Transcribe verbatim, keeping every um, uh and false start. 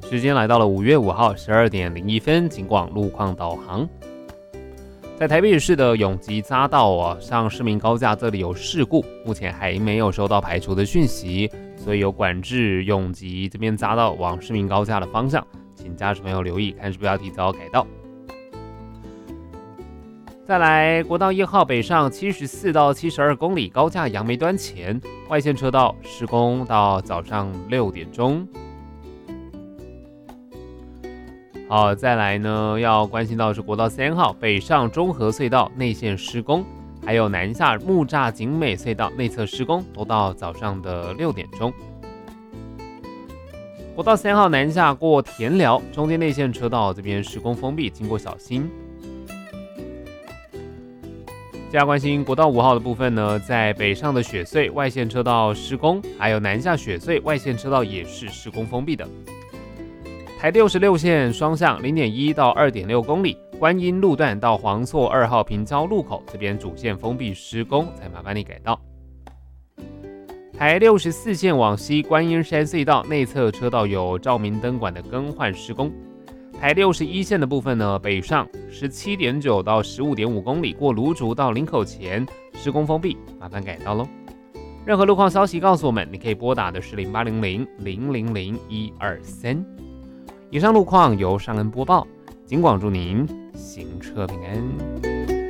时间来到了五月五号十二点零一分，警广路况导航。在台北市的永吉匝道啊，上市民高架这里有事故，目前还没有收到排除的讯息，所以有管制永吉这边匝道往市民高架的方向，请驾驶朋友留意，看是不是要提早改道。再来，国道一号北上七十四到七十二公里，高架杨梅端前外线车道施工到早上六点钟。好，再来呢，要关心到的是国道三号北上中和隧道内线施工，还有南下木栅景美隧道内侧施工，都到早上的六点钟。国道三号南下过田寮，中间内线车道这边施工封闭，经过小心。接下来关心国道五号的部分呢，在北上的雪隧外线车道施工，还有南下雪隧外线车道也是施工封闭的。台六十六线双向 零点一 到 二点六 公里，观音路段到黄厝二号平交路口这边主线封闭施工，才麻烦你改道。台六十四线往西观音山隧道内侧车道有照明灯管的更换施工。台六十一线的部分呢，北上 十七点九 到 十五点五 公里，过芦竹到林口前施工封闭，麻烦改道咯。任何路况消息告诉我们，你可以拨打的是零八零零零零零一二三。以上路况由尚恩播报，警广祝您行车平安。